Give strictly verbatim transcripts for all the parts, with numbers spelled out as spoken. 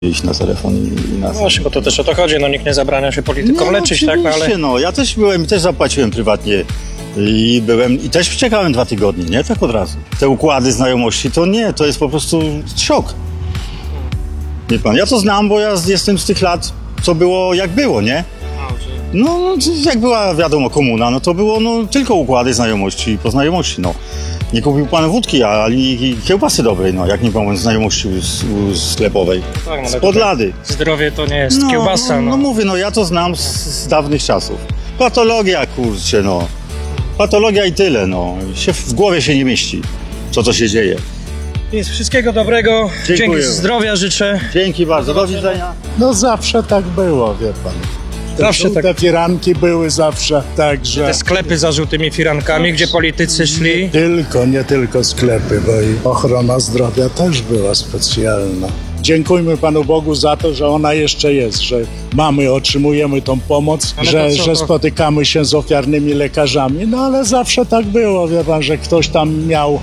iść na telefon i, i na... No właśnie, bo to też o to chodzi, no nikt nie zabrania się politykom no, leczyć, tak? No, ale... no, ja też byłem, też zapłaciłem prywatnie i byłem, i też czekałem dwa tygodnie, nie? Tak od razu. Te układy znajomości, to nie, to jest po prostu szok. Wie pan, ja to znam, bo ja jestem z tych lat, co było, jak było, nie? No, no jak była, wiadomo, komuna, no to było no, tylko układy znajomości i poznajomości, no. Nie kupił pan wódki, ani i kiełbasy dobrej, no, jak nie mam znajomości z, z sklepowej. Tak, no, z Podlady. Zdrowie to nie jest No, kiełbasa, no. no. No mówię, no ja to znam z, z dawnych czasów. Patologia, kurczę, no. Patologia i tyle, no. Się w głowie się nie mieści, co to się dzieje. Więc wszystkiego dobrego, Dziękuję. dzięki, zdrowia życzę. Dzięki bardzo, do widzenia. No zawsze tak było, wie pan. Te Zawsze żółte tak. firanki były zawsze, także... Te sklepy za żółtymi firankami, gdzie politycy szli. Tylko, nie tylko sklepy, bo i ochrona zdrowia też była specjalna. Dziękujmy Panu Bogu za to, że ona jeszcze jest, że mamy, otrzymujemy tą pomoc, Ale że, to co, że to- spotykamy się z ofiarnymi lekarzami, no ale zawsze tak było, wie pan, że ktoś tam miał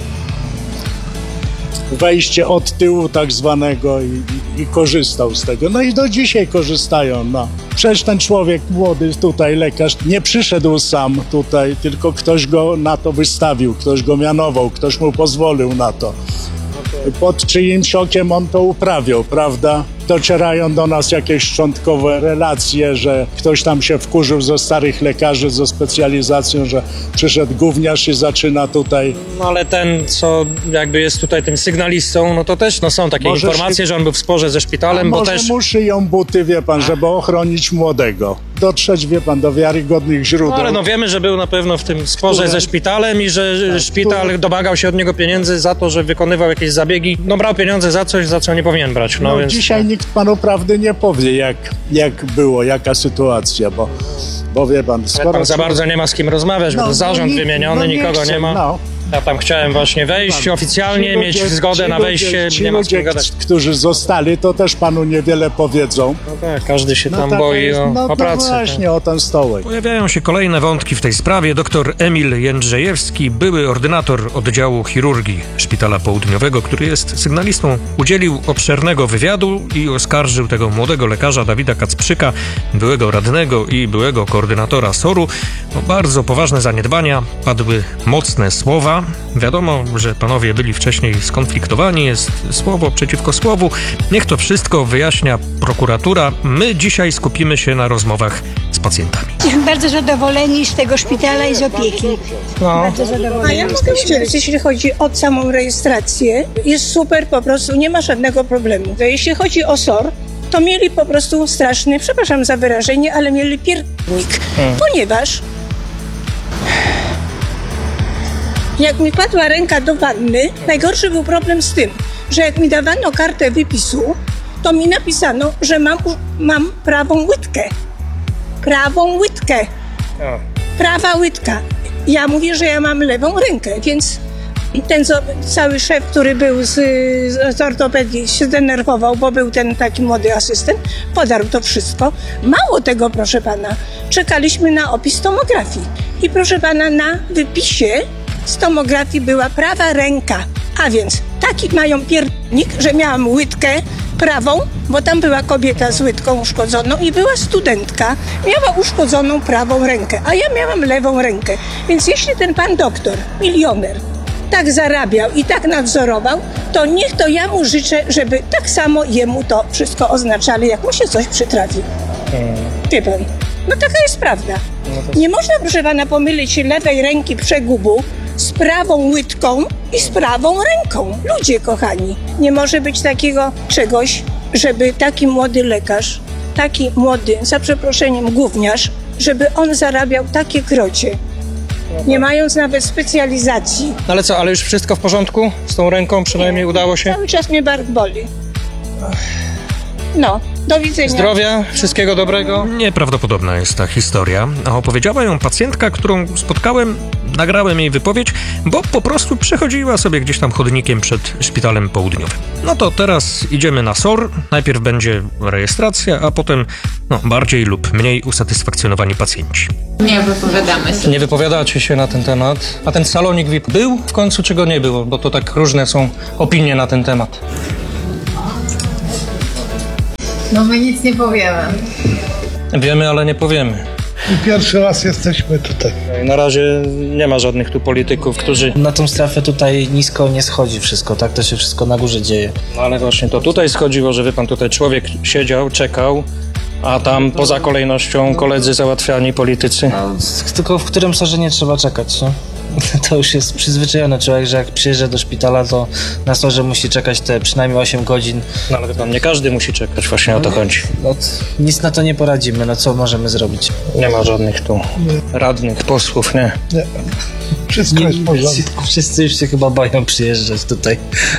wejście od tyłu tak zwanego i, i, i korzystał z tego. No i do dzisiaj korzystają, no. Przecież ten człowiek młody tutaj, lekarz, nie przyszedł sam tutaj, tylko ktoś go na to wystawił, ktoś go mianował, ktoś mu pozwolił na to. Pod czyimś okiem on to uprawiał, prawda? Docierają do nas jakieś szczątkowe relacje, że ktoś tam się wkurzył ze starych lekarzy ze specjalizacją, że przyszedł gówniarz i zaczyna tutaj... No ale ten, co jakby jest tutaj tym sygnalistą, no to też no, są takie Może informacje, się- że on był w sporze ze szpitalem, bo Może też... mu szyją buty, wie pan, żeby ochronić młodego. Dotrzeć, wie pan, do wiarygodnych No, źródeł. ale no wiemy, że był na pewno w tym sporze Które- ze szpitalem i że Tak, szpital które- domagał się od niego pieniędzy za to, że wykonywał jakieś zabiegi. No brał pieniądze za coś, za co nie powinien brać. No, No, więc... dzisiaj nikt panu prawdy nie powie, jak, jak było, jaka sytuacja, bo, bo wie pan, Ale skoro... tam za bardzo nie ma z kim rozmawiać, bo No, to zarząd nikt- wymieniony, no nikogo chce, nie ma. No. Ja tam chciałem właśnie wejść Pan, oficjalnie, ci mieć ludzie- zgodę ci na ludzie- wejście, ci nie ma z kim ludzie, gadać. którzy zostali, to też panu niewiele powiedzą. No tak, każdy się tam tak boi jest, o, no, o to pracę. właśnie o ten stołek. Pojawiają się kolejne wątki w tej sprawie. Doktor Emil Jędrzejewski, były ordynator oddziału chirurgii Szpitala Południowego, który jest sygnalistą, udzielił obszernego wywiadu i oskarżył tego młodego lekarza Dawida Kacprzyka, byłego radnego i byłego koordynatora soru, o bardzo poważne zaniedbania. Padły mocne słowa. Wiadomo, że panowie byli wcześniej skonfliktowani, jest słowo przeciwko słowu. Niech to wszystko wyjaśnia prokuratura. My dzisiaj skupimy się na rozmowach z pacjentami. Jesteśmy bardzo zadowoleni z tego szpitala i z opieki. No. Bardzo A zadowoleni ja mogę jesteśmy. udzielić, jeśli chodzi o samą rejestrację, jest super, po prostu nie ma żadnego problemu. Jeśli chodzi o S O R, to mieli po prostu straszny, przepraszam za wyrażenie, ale mieli pierdolnik, ponieważ jak mi padła ręka do wanny, najgorszy był problem z tym, że jak mi dawano kartę wypisu, to mi napisano, że mam, u- mam prawą łydkę. Prawą łydkę. Prawa łydka. Ja mówię, że ja mam lewą rękę, więc ten co, cały szef, który był z, z ortopedii, się zdenerwował, bo był ten taki młody asystent, podarł to wszystko. Mało tego, proszę pana, czekaliśmy na opis tomografii. I proszę pana, na wypisie z tomografii była prawa ręka. A więc taki mają pierdnik, że miałam łydkę prawą, bo tam była kobieta z łydką uszkodzoną i była studentka, miała uszkodzoną prawą rękę, a ja miałam lewą rękę. Więc jeśli ten pan doktor, milioner, tak zarabiał i tak nadzorował, to niech to ja mu życzę, żeby tak samo jemu to wszystko oznaczali, jak mu się coś przytrafi. Wie pan, no taka jest prawda. Nie można, proszę pana, pomylić lewej ręki przegubu z prawą łydką i z prawą ręką. Ludzie kochani, nie może być takiego czegoś, żeby taki młody lekarz, taki młody, za przeproszeniem gówniarz, żeby on zarabiał takie krocie, nie mając nawet specjalizacji. No ale co, ale już wszystko w porządku? Z tą ręką przynajmniej udało się? Cały czas mnie bark boli. No, do widzenia. Zdrowia, wszystkiego dobrego. Nieprawdopodobna jest ta historia, a opowiedziała ją pacjentka, którą spotkałem, nagrałem jej wypowiedź, bo po prostu przechodziła sobie gdzieś tam chodnikiem przed Szpitalem Południowym. No to teraz idziemy na S O R, najpierw będzie rejestracja, a potem no, bardziej lub mniej usatysfakcjonowani pacjenci. Nie wypowiadamy się. Nie wypowiadacie się na ten temat. A ten salonik V I P był w końcu, czy go nie było? Bo to tak różne są opinie na ten temat. No my nic nie powiemy. Wiemy, ale nie powiemy. I pierwszy raz jesteśmy tutaj. Na razie nie ma żadnych tu polityków, którzy... Na tą strefę tutaj nisko nie schodzi wszystko, tak? To się wszystko na górze dzieje. No ale właśnie to tutaj schodziło, że wie pan, tutaj człowiek siedział, czekał, a tam poza kolejnością koledzy załatwiani, politycy. No, tylko w którym sorze nie trzeba czekać, nie? To już jest przyzwyczajony człowiek, że jak przyjeżdża do szpitala, to na sorze musi czekać te przynajmniej osiem godzin. No ale wie pan, nie każdy musi czekać, właśnie o to chodzi. No, nic na to nie poradzimy, no co możemy zrobić? Nie ma żadnych tu radnych, posłów, nie. Nie. Wszystko jest w porządku. Wszyscy już się chyba boją przyjeżdżać tutaj.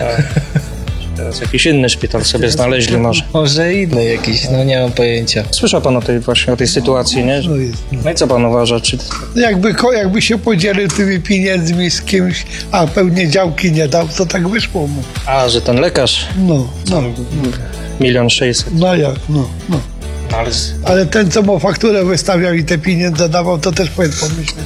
Teraz jakiś inny szpital sobie znaleźli może. Może inny jakiś, no nie mam pojęcia. Słyszał pan o tej właśnie o tej sytuacji, nie? No jest, no. No i co pan uważa? Czy... Jakby, ko- jakby się podzielił tymi pieniędzmi z kimś, a pewnie działki nie dał, to tak wyszło mu. A, że ten lekarz? No, no, Milion sześćset. no jak, no, no. Ale z... Ale ten, co mu fakturę wystawiał i te pieniądze dawał, to też powinien pomyśleć,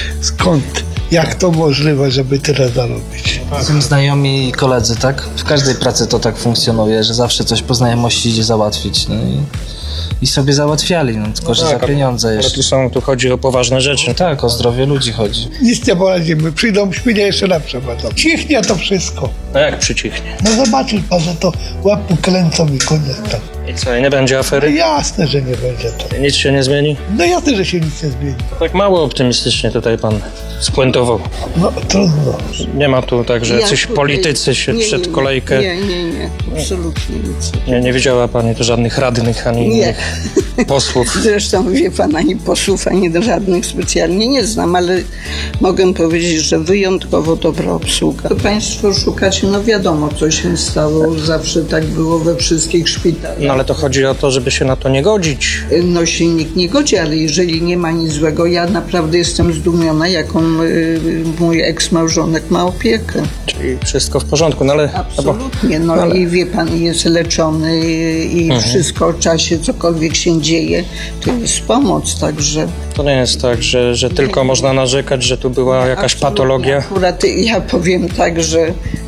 skąd, jak to możliwe, żeby tyle zarobić. Są znajomi i koledzy, tak? W każdej pracy to tak funkcjonuje, że zawsze coś po znajomości idzie załatwić. No i, i sobie załatwiali, no, tylko że tak, za pieniądze ale jeszcze. tu są, tu chodzi o poważne rzeczy. No tak, o zdrowie ludzi chodzi. Nic nie poradzimy, przyjdą świnie jeszcze lepsze będą. Cichnie to wszystko. No jak przycichnie? No zobaczysz pan, że to łapy kręcą i koniec tam. I co, i nie będzie No afery? jasne, że nie będzie to. Nic się nie zmieni? No jasne, że się nic nie zmieni. Tak mało optymistycznie tutaj pan spuentował. No trudno. Nie ma tu tak, że Ja jacyś tutaj- politycy się nie, przed nie, kolejkę... Nie, nie, nie, absolutnie nic. Nie, nie widziała pani tu żadnych radnych, ani Nie. innych posłów. Zresztą wie pan, ani posłów, ani żadnych specjalnie nie znam, ale mogę powiedzieć, że wyjątkowo dobra obsługa. To państwo szukacie, no wiadomo, co się stało, zawsze tak było we wszystkich szpitalach. No ale to chodzi o to, żeby się na to nie godzić. No się nikt nie godzi, ale jeżeli nie ma nic złego, ja naprawdę jestem zdumiona, jaką y, mój eks-małżonek ma opiekę. Czyli wszystko w porządku, no ale... Absolutnie, no ale- i wie pan, jest leczony i Mhm. wszystko w czasie, cokolwiek się dzieje, to jest pomoc, także... To nie jest tak, że, że tylko można narzekać, że tu była jakaś Absolutnie. patologia. Akurat ja powiem tak, że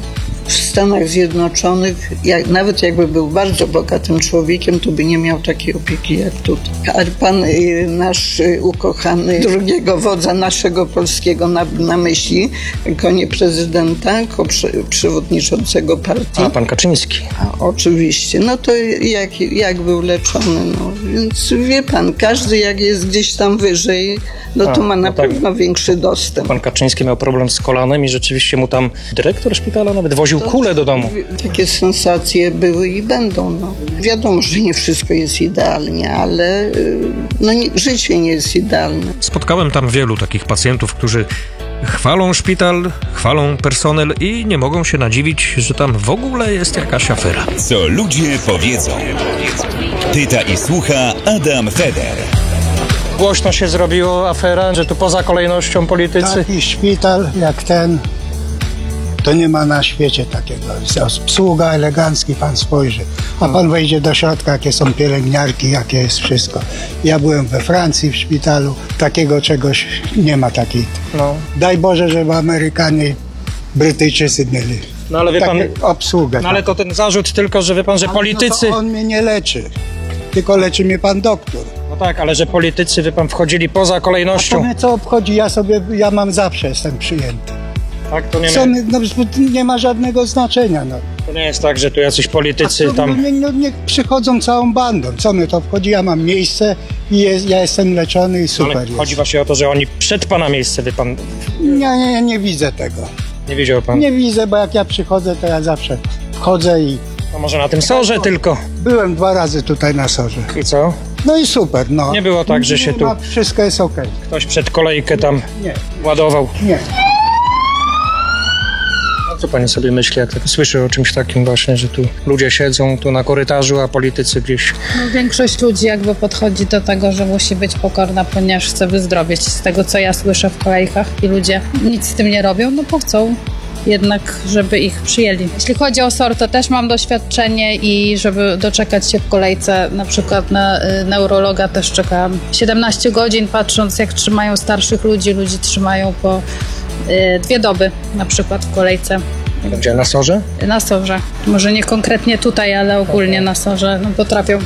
w Stanach Zjednoczonych, jak, nawet jakby był bardzo bogatym człowiekiem, to by nie miał takiej opieki jak tutaj. A pan y, nasz y, ukochany drugiego wodza naszego polskiego na, na myśli, jako nie prezydenta, tylko przy, przewodniczącego partii. A, pan Kaczyński. A, oczywiście, no to jak, jak był leczony, no więc wie pan, każdy jak jest gdzieś tam wyżej, no to A, ma na no tak. pewno większy dostęp. Pan Kaczyński miał problem z kolanem i rzeczywiście mu tam dyrektor szpitala nawet woził kulę do domu. Takie sensacje były i będą. No. Wiadomo, że nie wszystko jest idealnie, ale y, no, nie, życie nie jest idealne. Spotkałem tam wielu takich pacjentów, którzy chwalą szpital, chwalą personel i nie mogą się nadziwić, że tam w ogóle jest jakaś afera. Co ludzie powiedzą. Pyta i słucha Adam Feder. Głośno się zrobiło afera, że tu poza kolejnością politycy. Taki szpital jak ten, to nie ma na świecie takiego. Obsługa, elegancki, pan spojrzy. A pan wejdzie do środka, jakie są pielęgniarki, jakie jest wszystko. Ja byłem we Francji w szpitalu, takiego czegoś nie ma takiej. No. Daj Boże, żeby Amerykanie, Brytyjczycy mieli. No ale wie pan, Takie obsługę. no ale to ten zarzut tylko, że wie pan, że politycy... No to on mnie nie leczy, tylko leczy mnie pan doktor. No tak, ale że politycy, wie pan, wchodzili poza A to kolejnością. mnie co obchodzi, ja sobie, ja mam zawsze, jestem przyjęty. Tak, to nie, Co, ma, my- no, nie ma żadnego znaczenia. No. to nie jest tak, że tu jacyś politycy Co, tam... no, no, niech przychodzą całą bandą. Co mnie to wchodzi? Ja mam miejsce i jest, ja jestem leczony i super Ale jest. chodzi właśnie o to, że oni przed pana miejsce, wie pan, Nie, nie, nie widzę tego. nie widział pan. Nie widzę, bo jak ja przychodzę, to ja zawsze wchodzę i No może na tym sorze tylko. byłem dwa razy tutaj na sorze. I co? No i super, no. Nie było tak, że się Nie tu ma, wszystko jest okej. ktoś przed kolejkę tam Nie, ładował. nie. A co pani sobie myśli, jak tak słyszy o czymś takim właśnie, że tu ludzie siedzą tu na korytarzu, a politycy gdzieś... No, większość ludzi jakby podchodzi do tego, że musi być pokorna, ponieważ chce wyzdrowieć. Z tego, co ja słyszę w kolejkach i ludzie nic z tym nie robią, no bo chcą jednak, żeby ich przyjęli. Jeśli chodzi o S O R, to też mam doświadczenie i żeby doczekać się w kolejce, na przykład na y, neurologa też czekałam siedemnaście godzin, patrząc jak trzymają starszych ludzi, ludzi trzymają po y, dwie doby na przykład w kolejce. Gdzie, na sorze? Na sorze. Może nie konkretnie tutaj, ale ogólnie na sorze. No, potrafią